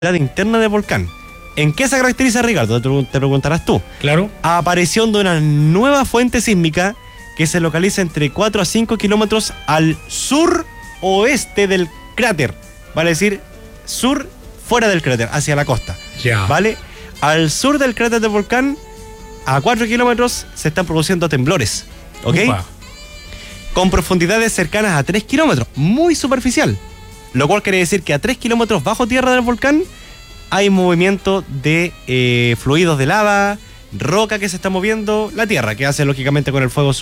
interna del volcán. ¿En qué se caracteriza, Ricardo? Te preguntarás tú. Claro. Aparición de una nueva fuente sísmica que se localiza entre 4 a 5 kilómetros al sur-oeste del cráter. Vale decir, sur fuera del cráter, hacia la costa. Ya. ¿Vale? Al sur del cráter del volcán, a 4 kilómetros, se están produciendo temblores. ¿Ok? Upa. Con profundidades cercanas a 3 kilómetros. Muy superficial. Lo cual quiere decir que a 3 kilómetros bajo tierra del volcán hay movimiento de fluidos de lava, roca que se está moviendo, la tierra que hace lógicamente con el fuego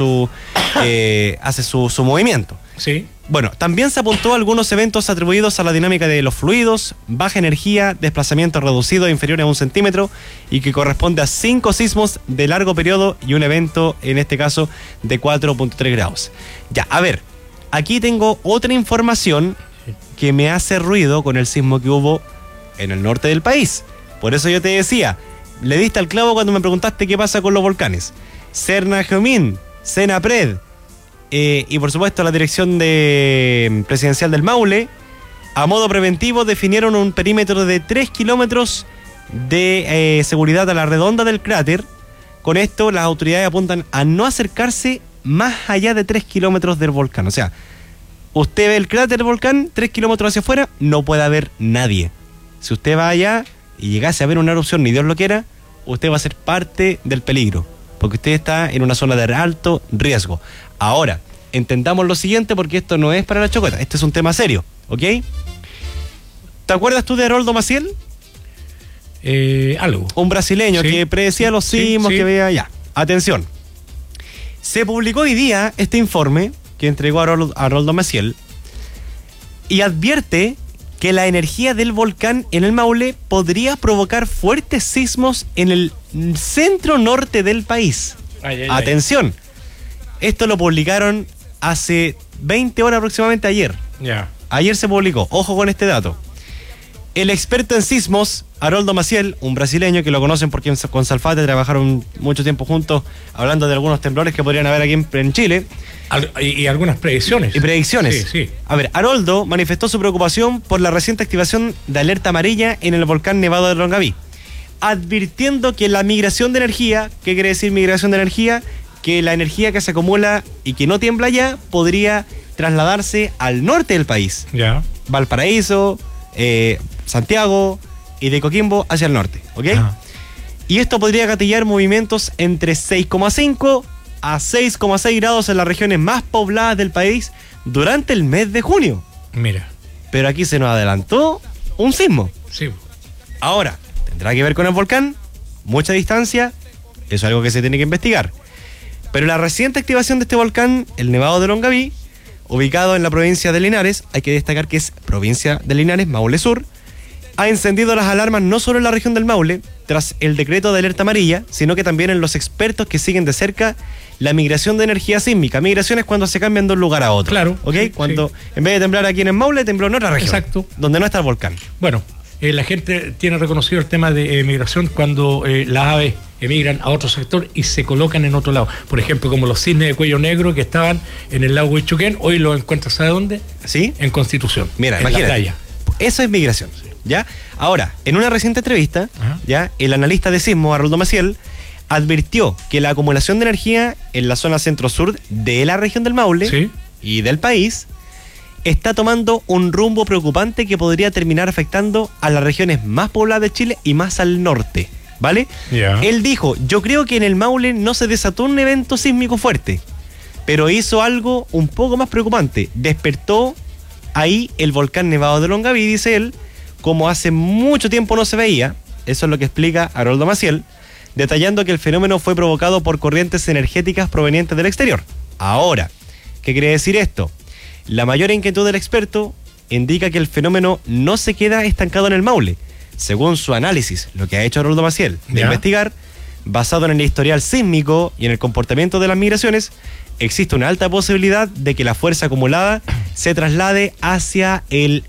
hace su movimiento. Sí. Bueno, también se apuntó a algunos eventos atribuidos a la dinámica de los fluidos, baja energía, desplazamiento reducido inferior a 1 centímetro y que corresponde a 5 sismos de largo periodo y un evento, en este caso, de 4.3 grados. Ya, a ver, aquí tengo otra información que me hace ruido con el sismo que hubo en el norte del país. Por eso yo te decía, le diste al clavo cuando me preguntaste qué pasa con los volcanes. Serna-Jomín, Senapred y por supuesto la dirección presidencial del Maule, a modo preventivo definieron un perímetro de 3 kilómetros de seguridad a la redonda del cráter. Con esto las autoridades apuntan a no acercarse más allá de 3 kilómetros del volcán. O sea, usted ve el cráter del volcán, 3 kilómetros hacia afuera, no puede haber nadie. Si usted va allá y llegase a ver una erupción, ni Dios lo quiera, usted va a ser parte del peligro, porque usted está en una zona de alto riesgo. Ahora, entendamos lo siguiente, porque esto no es para la chocota, este es un tema serio, ¿ok? ¿Te acuerdas tú de Haroldo Maciel? Algo. Un brasileño, sí, que predecía los sismos, sí. que veía ya. Atención. Se publicó hoy día este informe que entregó Haroldo Maciel y advierte que la energía del volcán en el Maule podría provocar fuertes sismos en el centro norte del país. Atención, esto lo publicaron hace 20 horas aproximadamente ayer. Ayer se publicó, ojo con este dato. El experto en sismos, Haroldo Maciel, un brasileño que lo conocen porque con Salfate trabajaron mucho tiempo juntos hablando de algunos temblores que podrían haber aquí en Chile. Y algunas predicciones. Y predicciones. Sí. A ver, Haroldo manifestó su preocupación por la reciente activación de alerta amarilla en el volcán Nevado de Longaví, advirtiendo que la migración de energía, ¿qué quiere decir migración de energía? Que la energía que se acumula y que no tiembla ya podría trasladarse al norte del país. Ya. Valparaíso, Santiago y de Coquimbo hacia el norte, ¿ok? Ajá. Y esto podría gatillar movimientos entre 6,5 a 6,6 grados en las regiones más pobladas del país durante el mes de junio. Mira. Pero aquí se nos adelantó un sismo. Sí. Ahora, ¿tendrá que ver con el volcán? Mucha distancia, eso es algo que se tiene que investigar. Pero la reciente activación de este volcán, el Nevado de Longaví, ubicado en la provincia de Linares, hay que destacar que es provincia de Linares, Maule Sur, ha encendido las alarmas no solo en la región del Maule, tras el decreto de alerta amarilla, sino que también en los expertos que siguen de cerca la migración de energía sísmica. Migración es cuando se cambian de un lugar a otro. Claro. ¿Ok? Sí, cuando en vez de temblar aquí en el Maule, tembló en otra región. Exacto. Donde no está el volcán. Bueno, la gente tiene reconocido el tema de migración cuando las aves emigran a otro sector y se colocan en otro lado. Por ejemplo, como los cisnes de cuello negro que estaban en el lago Huichuquén, hoy los encuentras, ¿sabe dónde? ¿Sí? En Constitución. Mira, en imagínate. la playa. Eso es migración, ¿ya? Ahora, en una reciente entrevista, ¿ya? El analista de sismo, Haroldo Maciel, advirtió que la acumulación de energía en la zona centro-sur de la región del Maule y del país está tomando un rumbo preocupante que podría terminar afectando a las regiones más pobladas de Chile y más al norte, ¿vale? Él dijo, yo creo que en el Maule no se desató un evento sísmico fuerte, pero hizo algo un poco más preocupante. Despertó ahí el volcán Nevado de Longaví, dice él, como hace mucho tiempo no se veía. Eso es lo que explica Haroldo Maciel, detallando que el fenómeno fue provocado por corrientes energéticas provenientes del exterior. Ahora, ¿qué quiere decir esto? La mayor inquietud del experto indica que el fenómeno no se queda estancado en el Maule. Según su análisis, lo que ha hecho Haroldo Maciel de investigar, basado en el historial sísmico y en el comportamiento de las migraciones, existe una alta posibilidad de que la fuerza acumulada se traslade hacia el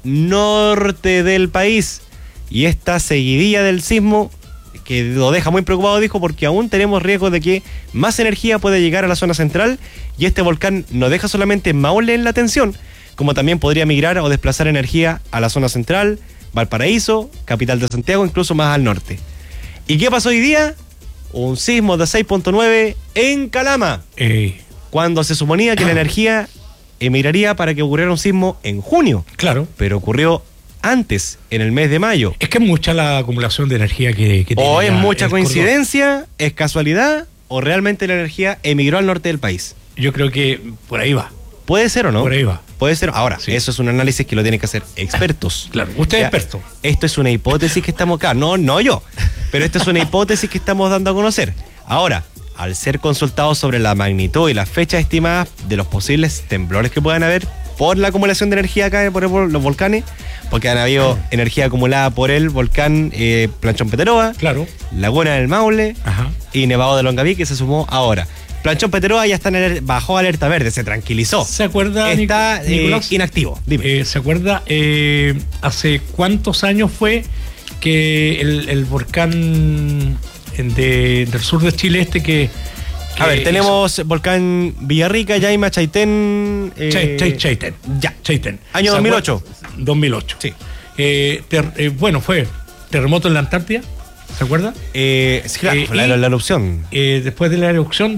norte del país. Y esta seguidilla del sismo, que lo deja muy preocupado, dijo, porque aún tenemos riesgo de que más energía puede llegar a la zona central y este volcán no deja solamente Maule en la atención, como también podría migrar o desplazar energía a la zona central, Valparaíso, capital de Santiago, incluso más al norte. ¿Y qué pasó hoy día? Un sismo de 6.9 en Calama, cuando se suponía que la energía emigraría para que ocurriera un sismo en junio. Claro. Pero ocurrió antes, en el mes de mayo. Es que es mucha la acumulación de energía que tiene. O es mucha coincidencia, es casualidad, o realmente la energía emigró al norte del país. Yo creo que por ahí va. Puede ser o no. Por ahí va. Puede ser. Ahora, sí. Eso es un análisis que lo tienen que hacer expertos. Claro, usted es experto. Esto es una hipótesis que estamos acá. No yo. Pero esto es una hipótesis que estamos dando a conocer. Ahora, al ser consultados sobre la magnitud y las fechas estimadas de los posibles temblores que puedan haber por la acumulación de energía acá por los volcanes, porque han habido energía acumulada por el volcán Planchón Peteroa, claro, Laguna del Maule, ajá, y Nevado de Longaví, que se sumó ahora. Planchón Peteroa ya está bajo alerta verde, se tranquilizó. ¿Se acuerda? Está inactivo. Dime. ¿Se acuerda hace cuántos años fue que el volcán del sur de Chile que a ver, tenemos volcán Villarrica, Yaima, Chaitén. Chaitén. Ya. Chaitén. Año 2008. 2008. Sí. Bueno, fue terremoto en la Antártida, ¿se acuerda? Claro, la erupción. Después de la erupción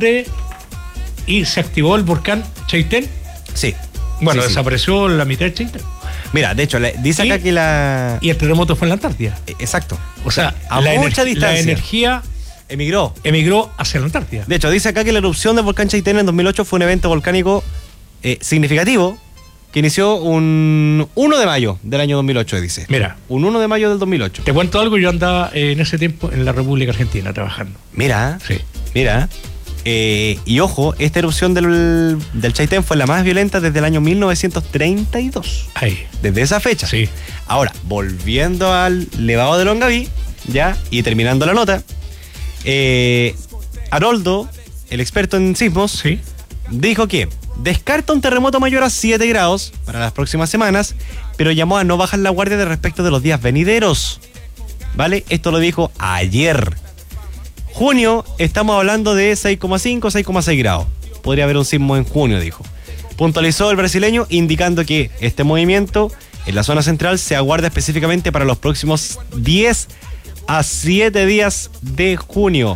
y se activó el volcán Chaitén. Sí. Bueno, sí, desapareció la mitad de Chaitén. Mira, de hecho, dice acá que Y el terremoto fue en la Antártida. Exacto. O sea, a mucha distancia. La energía emigró hacia la Antártida. De hecho, dice acá que la erupción del volcán Chaitén en 2008 fue un evento volcánico significativo que inició un 1 de mayo del año 2008, dice. Mira. Un 1 de mayo del 2008. Te cuento algo, yo andaba en ese tiempo en la República Argentina trabajando. Mira. Sí. Mira. Y ojo, esta erupción del Chaitén fue la más violenta desde el año 1932. Ahí. Desde esa fecha. Sí. Ahora, volviendo al Nevado de Longaví, ya, y terminando la nota, Haroldo, el experto en sismos, sí, dijo que descarta un terremoto mayor a 7 grados para las próximas semanas, pero llamó a no bajar la guardia de respecto de los días venideros. ¿Vale? Esto lo dijo ayer. Junio, estamos hablando de 6,5, 6,6 grados. Podría haber un sismo en junio, dijo. Puntualizó el brasileño, indicando que este movimiento en la zona central se aguarda específicamente para los próximos 10 a 7 días de junio.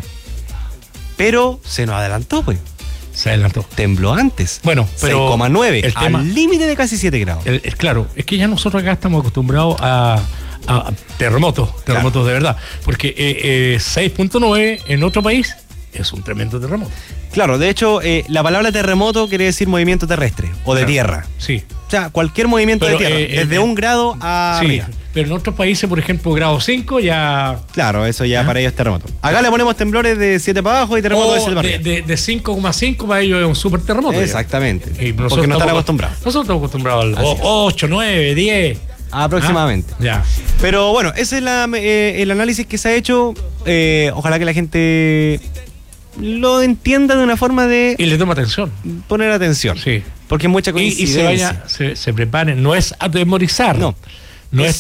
Pero se nos adelantó, pues. Se adelantó. Tembló antes. Bueno, pero 6,9, al límite de casi 7 grados. Claro, es que ya nosotros acá estamos acostumbrados a terremotos claro, de verdad. Porque 6.9 en otro país es un tremendo terremoto. Claro, de hecho, la palabra terremoto quiere decir movimiento terrestre o de tierra. Sí. O sea, cualquier movimiento de tierra, desde 1 grado a sí, arriba. Pero en otros países, por ejemplo, grado 5 ya... Claro, eso ya para ellos es terremoto. Acá le ponemos temblores de 7 para abajo y terremotos de 7 para arriba. De 5,5 para ellos es un super terremoto. Exactamente. Porque no están acostumbrados. Nosotros estamos acostumbrados al 8, 9, 10... Aproximadamente. Ya. Pero bueno, ese es el análisis que se ha hecho. Ojalá que la gente lo entienda de una forma de... Y le toma atención. Poner atención. Sí. Porque es mucha coincidencia. Y se preparen. No es atemorizar. No es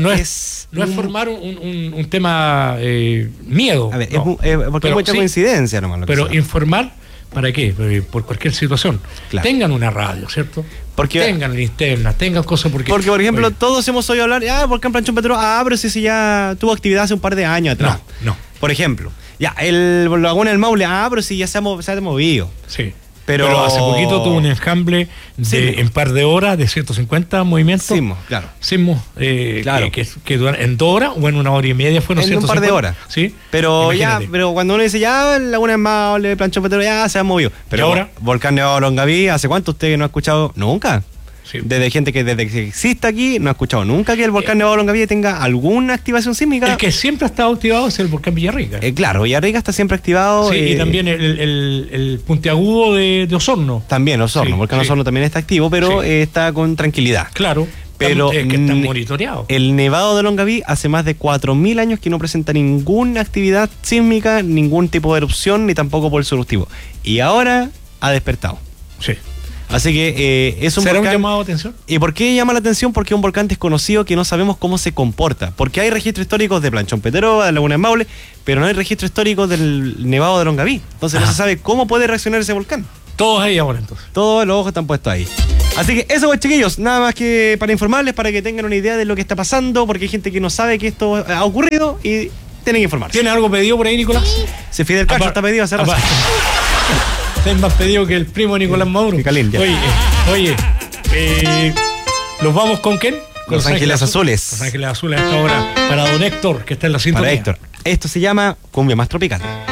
formar un tema miedo. A ver, porque es mucha coincidencia nomás. Pero informar, ¿para qué? Por cualquier situación. Claro. Tengan una radio, ¿cierto? Tengan linternas, tengan cosas porque por ejemplo, todos hemos oído hablar, volcán Planchón Peteroa, pero si ya tuvo actividad hace un par de años atrás. No. Por ejemplo, el Laguna del Maule, pero si ya se ha movido. Sí. Pero hace poquito tuvo un enjambre en par de horas de 150 movimientos. Sismos, claro. Sismos, claro. que duran en 2 horas o en 1 hora y media fueron 150. En un par de horas. Sí. Pero cuando uno dice Laguna del Maule, Planchón Peteroa, ya se ha movido. Pero ahora, Volcán Nevado de Longaví, ¿hace cuánto usted no ha escuchado? Nunca. Sí. Desde gente que desde que existe aquí no ha escuchado nunca que el volcán Nevado de Longaví tenga alguna activación sísmica. El que siempre ha estado activado es el volcán Villarrica. Claro, Villarrica está siempre activado. Sí, y también el puntiagudo de Osorno. También Osorno, volcán Osorno también está activo, pero está con tranquilidad. Claro, pero que está monitoreado. El Nevado de Longaví hace más de 4.000 años que no presenta ninguna actividad sísmica, ningún tipo de erupción, ni tampoco pulso eruptivo. Y ahora ha despertado. Sí. Así que es un volcán. ¿Será un llamado de atención? ¿Y por qué llama la atención? Porque es un volcán desconocido que no sabemos cómo se comporta. Porque hay registros históricos de Planchón Peteroa, de Laguna del Maule, pero no hay registro histórico del Nevado de Longaví. Entonces no se sabe cómo puede reaccionar ese volcán. Todos ahí ahora entonces. Todos los ojos están puestos ahí. Así que eso, pues, chiquillos, nada más que para informarles, para que tengan una idea de lo que está pasando, porque hay gente que no sabe que esto ha ocurrido y tienen que informarse. ¿Tiene algo pedido por ahí, Nicolás? Si Fidel Castro está pedido hace rato. Es más pedido que el primo Nicolás Maduro. Oye, ¿los vamos con quién? Con Los Ángeles Azules. Los Ángeles Azules a esta hora. Para don Héctor, que está en la sintonía. Para Héctor. Esto se llama Cumbia Más Tropical.